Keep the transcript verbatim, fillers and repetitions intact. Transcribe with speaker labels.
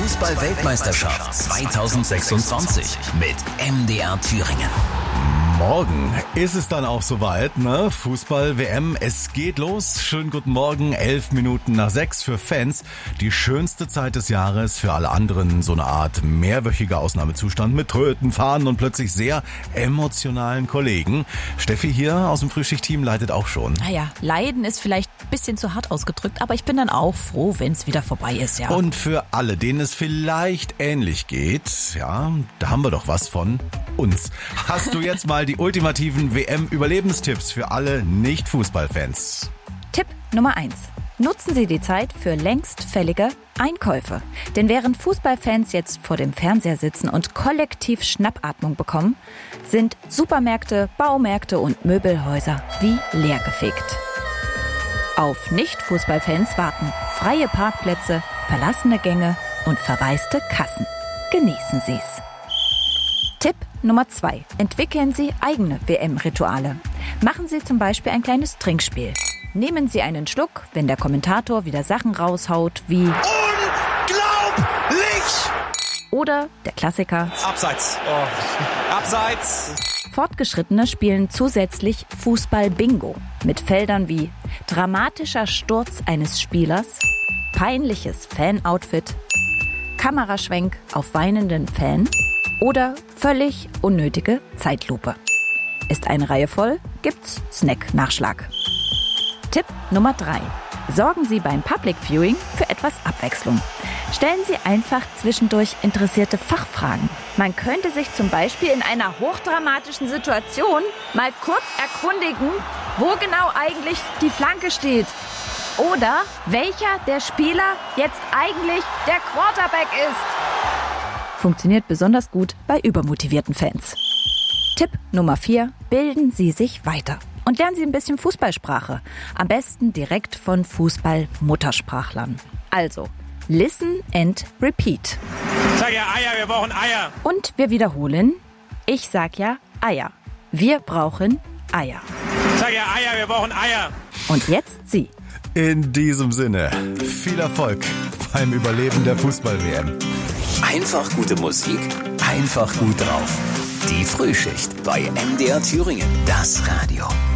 Speaker 1: Fußball-Weltmeisterschaft zwanzig sechsundzwanzig mit M D R Thüringen.
Speaker 2: Morgen ist es dann auch soweit, ne? Fußball-W M, es geht los. Schönen guten Morgen, elf Minuten nach sechs für Fans. Die schönste Zeit des Jahres, für alle anderen so eine Art mehrwöchiger Ausnahmezustand mit Tröten, Fahnen und plötzlich sehr emotionalen Kollegen. Steffi hier aus dem Frühschicht-Team leidet auch schon.
Speaker 3: Naja, leiden ist vielleicht ein bisschen zu hart ausgedrückt, aber ich bin dann auch froh, wenn es wieder vorbei ist, ja.
Speaker 2: Und für alle, denen es vielleicht ähnlich geht, ja, da haben wir doch was von uns. Hast du jetzt mal die ultimativen W M-Überlebenstipps für alle Nicht-Fußballfans?
Speaker 3: Tipp Nummer eins. Nutzen Sie die Zeit für längst fällige Einkäufe. Denn während Fußballfans jetzt vor dem Fernseher sitzen und kollektiv Schnappatmung bekommen, sind Supermärkte, Baumärkte und Möbelhäuser wie leergefegt. Auf Nicht-Fußballfans warten freie Parkplätze, verlassene Gänge und verwaiste Kassen. Genießen Sie's. Tipp Nummer zwei. Entwickeln Sie eigene W M-Rituale. Machen Sie zum Beispiel ein kleines Trinkspiel. Nehmen Sie einen Schluck, wenn der Kommentator wieder Sachen raushaut wie
Speaker 4: Unglaublich!
Speaker 3: Oder der Klassiker
Speaker 4: Abseits. Oh. Abseits.
Speaker 3: Fortgeschrittene spielen zusätzlich Fußball-Bingo mit Feldern wie dramatischer Sturz eines Spielers, peinliches Fan-Outfit, Kameraschwenk auf weinenden Fan oder völlig unnötige Zeitlupe. Ist eine Reihe voll, gibt's Snack-Nachschlag. Tipp Nummer drei. Sorgen Sie beim Public Viewing für etwas Abwechslung. Stellen Sie einfach zwischendurch interessierte Fachfragen. Man könnte sich zum Beispiel in einer hochdramatischen Situation mal kurz erkundigen, wo genau eigentlich die Flanke steht. Oder welcher der Spieler jetzt eigentlich der Quarterback ist. Funktioniert besonders gut bei übermotivierten Fans. Tipp Nummer vier. Bilden Sie sich weiter. Und lernen Sie ein bisschen Fußballsprache. Am besten direkt von Fußball-Muttersprachlern. Also, listen and repeat.
Speaker 4: Ich sag ja Eier, wir brauchen Eier.
Speaker 3: Und wir wiederholen. Ich sag ja Eier. Wir brauchen Eier.
Speaker 4: Ich sag ja Eier, wir brauchen Eier.
Speaker 3: Und jetzt Sie.
Speaker 2: In diesem Sinne, viel Erfolg beim Überleben der Fußball-W M.
Speaker 1: Einfach gute Musik, einfach gut drauf. Die Frühschicht bei M D R Thüringen, das Radio.